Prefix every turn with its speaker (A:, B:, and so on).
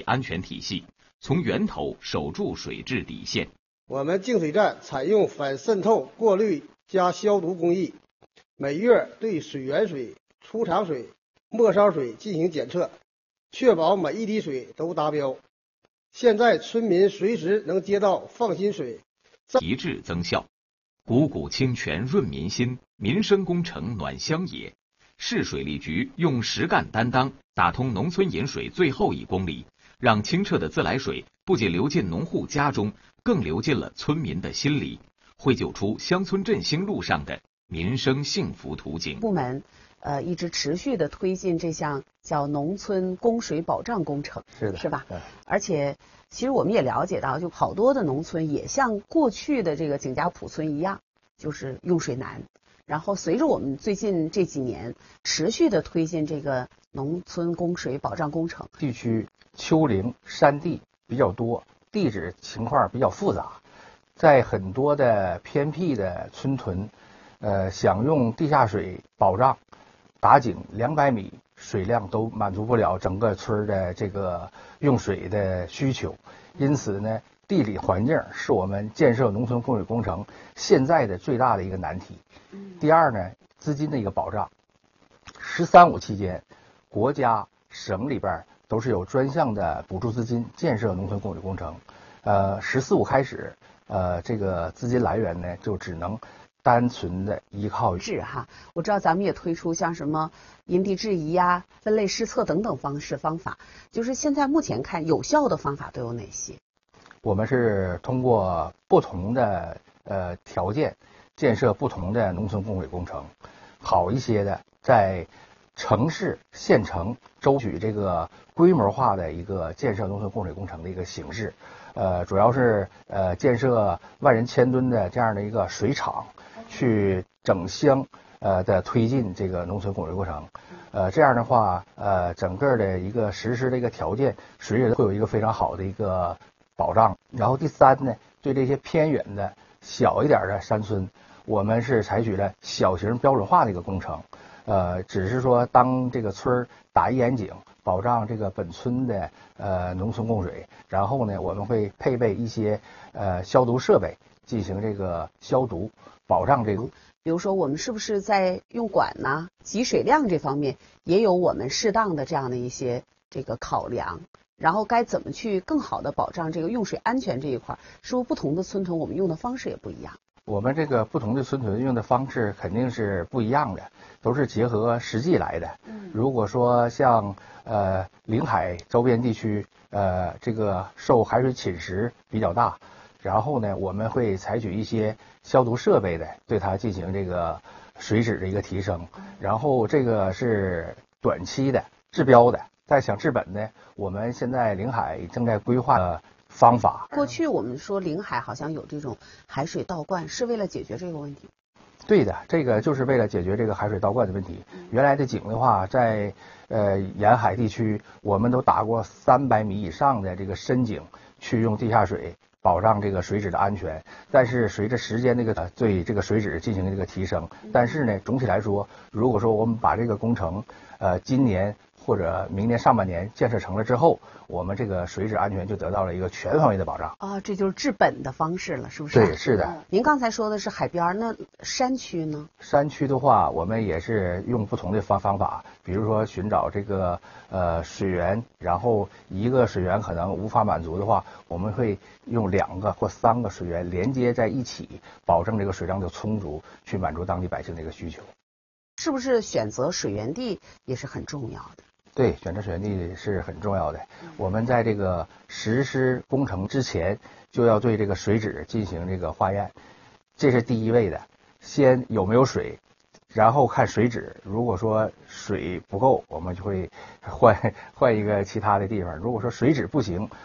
A: 安全体系，从源头守住水质底线。
B: 我们净水站采用反渗透、过滤加消毒工艺，每月对水源水、出厂水、末梢水进行检测，确保每一滴水都达标。现在村民随时能接到放心水，
A: 提质增效。股股清泉润民心，民生工程暖乡野。市水利局用实干担当，打通农村饮水最后1公里，让清澈的自来水不仅流进农户家中，更流进了村民的心里，绘就出乡村振兴路上的民生幸福图景。
C: 部门一直持续的推进这项叫农村供水保障工程，是吧？而且其实我们也了解到，就好多的农村也像过去的这个景家堡村一样，就是用水难。然后随着我们最近这几年持续的推进这个农村供水保障工程，
D: 地区丘陵山地比较多，地质情况比较复杂，在很多的偏僻的村屯，想用地下水保障，打井200米水量都满足不了整个村的这个用水的需求，因此呢，地理环境是我们建设农村供水工程现在的最大的一个难题。第二呢，资金的一个保障。“13五”期间，国家、省里边都是有专项的补助资金建设农村供水工程。“14五”开始，这个资金来源呢就只能单纯的依靠
C: 我知道咱们也推出像什么因地制宜呀、分类施测等等方法，就是现在目前看有效的方法都有哪些？
D: 我们是通过不同的条件建设不同的农村供水工程，好一些的在城市县城争取这个规模化的一个建设农村供水工程的一个形式，主要是建设万人千吨的这样的一个水厂，去整乡的推进这个农村供水过程。这样的话，整个的一个实施的一个条件，水质会有一个非常好的一个保障。然后第三呢，对这些偏远的小一点的山村，我们是采取了小型标准化的一个工程，只是说当这个村打一眼井，保障这个本村的农村供水，然后呢，我们会配备一些消毒设备进行这个消毒，保障这个。
C: 比如说，我们是不是在用管呢、集水量这方面也有我们适当的这样的一些这个考量？然后该怎么去更好的保障这个用水安全这一块？是不是不同的村屯我们用的方式也不一样？
D: 我们这个不同的村屯用的方式肯定是不一样的，都是结合实际来的。如果说像临海周边地区，这个受海水侵蚀比较大，然后呢，我们会采取一些消毒设备的，对它进行这个水质的一个提升。然后这个是短期的治标的，再想治本呢，我们现在临海正在规划方法。
C: 过去我们说临海好像有这种海水倒灌，是为了解决这个问题。
D: 对的，这个就是为了解决这个海水倒灌的问题。原来的井的话，在沿海地区，我们都打过300米以上的这个深井，去用地下水保障这个水质的安全。但是随着时间对这个水质进行这个提升，但是呢，总体来说，如果说我们把这个工程今年或者明年上半年建设成了之后，我们这个水质安全就得到了一个全方位的保障。
C: 这就是治本的方式了，是不是？
D: 对，是的。
C: 您刚才说的是海边，那山区呢？
D: 山区的话，我们也是用不同的方法，比如说寻找这个水源，然后一个水源可能无法满足的话，我们会用2个或3个水源连接在一起，保证这个水量的充足，去满足当地百姓的一个需求。
C: 是不是选择水源地也是很重要的？
D: 对，选择水源地是很重要的。我们在这个实施工程之前，就要对这个水质进行这个化验，这是第一位的。先有没有水，然后看水质。如果说水不够，我们就会换一个其他的地方。如果说水质不行，